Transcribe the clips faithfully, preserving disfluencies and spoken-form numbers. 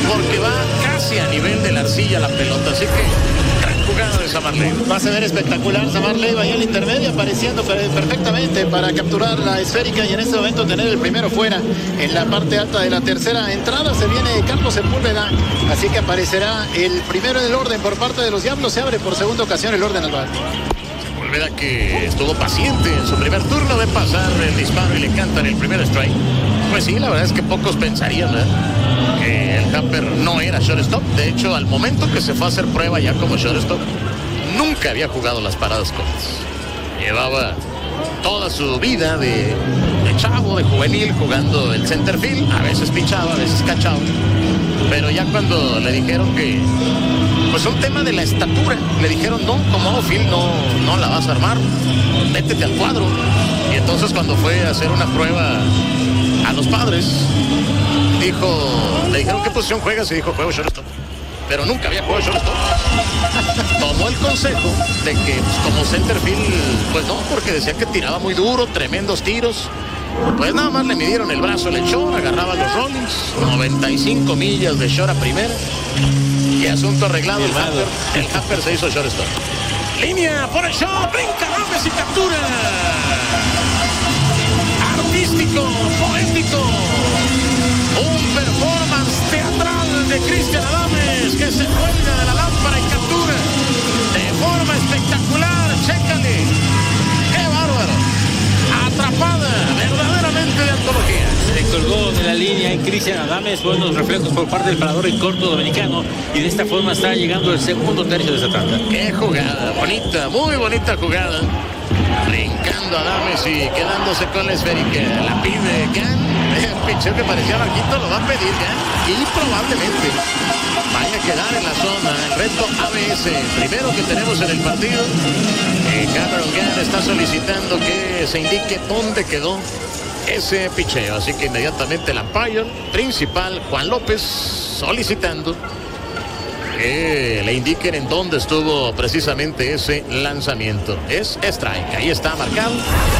porque va casi a nivel de la arcilla la pelota, así que gran jugada de Samar Leiva. Va a ser espectacular Samar Leiva ahí en la intermedia, apareciendo perfectamente para capturar la esférica y en este momento tener el primero fuera. En la parte alta de la tercera entrada se viene Carlos Sepúlveda, así que aparecerá el primero del orden por parte de los Diablos. Se abre por segunda ocasión el orden al bar. Sepúlveda, que estuvo paciente en su primer turno, de pasar el disparo y le cantan el primer strike. Pues sí, la verdad es que pocos pensarían, ¿eh?, que el Happer no era shortstop. De hecho, al momento que se fue a hacer prueba ya como shortstop, nunca había jugado las paradas cortas. Llevaba toda su vida de, de chavo, de juvenil, jugando el center field. A veces pinchaba, a veces cachaba. Pero ya cuando le dijeron que, pues un tema de la estatura, le dijeron, no, como outfield no, no la vas a armar, métete al cuadro. Y entonces cuando fue a hacer una prueba a los Padres, dijo, le dijeron qué posición juegas y dijo, juego shortstop. Pero nunca había jugado shortstop. Tomó el consejo de que, pues, como center field, pues no, porque decía que tiraba muy duro, tremendos tiros. Pues nada más le midieron el brazo, le echó, agarraba los rollings, noventa y cinco millas de short a primera. Y asunto arreglado, el Happer, el Happer se hizo shortstop. Línea por el short, brinca Gámez y captura. Artístico, poético, un performance teatral de Cristian Adames, que se cuelga de la lámpara y captura de forma espectacular. Chécale, qué bárbaro, atrapada, verdaderamente de antología. Se colgó de la línea en Cristian Adames, buenos reflejos por parte del parador en corto dominicano, y de esta forma está llegando el segundo tercio de esa tanda. Qué jugada, bonita, muy bonita jugada. Brincando Adames y quedándose con la esférica. La pide Gan. El pitcher que parecía bajito lo va a pedir Gan. Y probablemente vaya a quedar en la zona. El reto A B S, primero que tenemos en el partido. Eh, Cameron Gan está solicitando que se indique dónde quedó ese picheo. Así que inmediatamente el umpire principal, Juan López, solicitando que le indiquen en dónde estuvo precisamente ese lanzamiento. Es strike, ahí está marcado.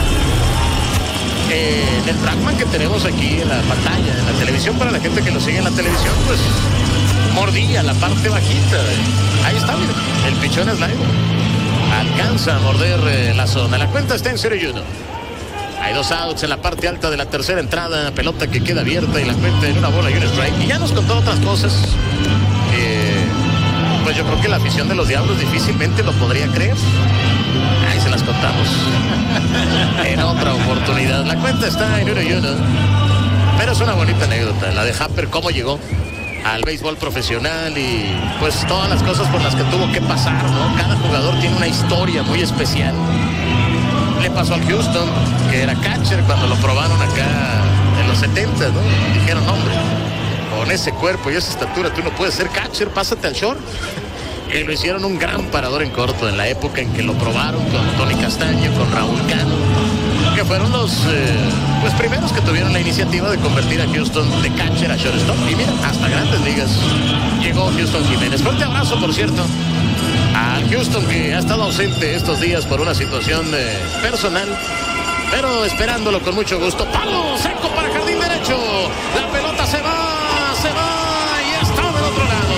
Eh, en el trackman que tenemos aquí en la pantalla, en la televisión, para la gente que lo sigue en la televisión, pues mordía la parte bajita. Ahí está, miren, el pichón slide. Alcanza a morder eh, la zona. La cuenta está en cero y uno. Hay dos outs en la parte alta de la tercera entrada, pelota que queda abierta y la cuenta en una bola y un strike. Y ya nos contó otras cosas. Eh, Pues yo creo que la afición de los Diablos difícilmente lo podría creer. Ahí se las contamos en otra oportunidad. La cuenta está en uno y uno. Pero es una bonita anécdota, la de Happer, cómo llegó al béisbol profesional y pues todas las cosas por las que tuvo que pasar, ¿no? Cada jugador tiene una historia muy especial. Le pasó al Houston, que era catcher cuando lo probaron acá en los setenta, ¿no? Dijeron, hombre, con ese cuerpo y esa estatura tú no puedes ser catcher, pásate al short. Y lo hicieron un gran parador en corto en la época en que lo probaron con Tony Castaño, con Raúl Cano, que fueron los eh, pues primeros que tuvieron la iniciativa de convertir a Houston de catcher a shortstop. Y mira, hasta grandes ligas llegó Houston Jiménez. Fuerte abrazo, por cierto, al Houston, que ha estado ausente estos días por una situación eh, personal, pero esperándolo con mucho gusto. Palo seco para jardín derecho, la pelota se va, se va y está del otro lado.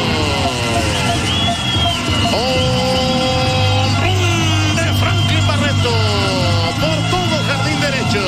Home run de Franklin Barreto por todo jardín derecho.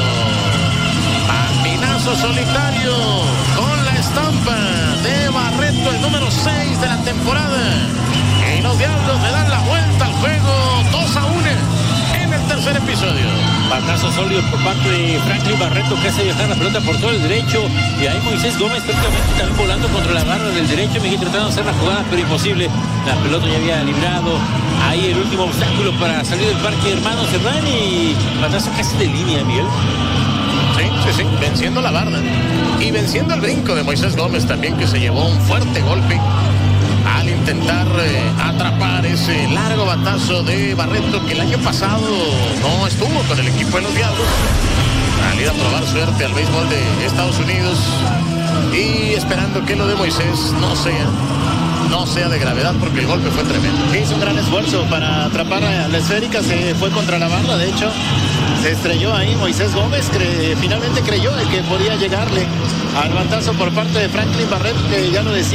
Patinazo solitario con la estampa de Barreto, el número seis de la temporada. Y los Diablos le dan la vuelta al juego, dos a uno en el tercer episodio. Batazo sólido por parte de Franklin Barreto, que hace viajar la pelota por todo el derecho, y ahí Moisés Gómez prácticamente también volando contra la barra del derecho. Miguel tratando de hacer la jugada, pero imposible. La pelota ya había librado ahí el último obstáculo para salir del parque, hermano Cerdán, y batazo casi de línea, Miguel. Sí, sí, sí, venciendo la barda y venciendo el brinco de Moisés Gómez también, que se llevó un fuerte golpe al intentar eh, atrapar ese largo batazo de Barreto, que el año pasado no estuvo con el equipo de los Diablos, al ir a probar suerte al béisbol de Estados Unidos, y esperando que lo de Moisés no sea no sea de gravedad, porque el golpe fue tremendo. Sí, hizo un gran esfuerzo para atrapar a la esférica, se fue contra la barra, de hecho se estrelló ahí Moisés Gómez, cre- finalmente creyó que podía llegarle al batazo por parte de Franklin Barreto, que ya lo decía.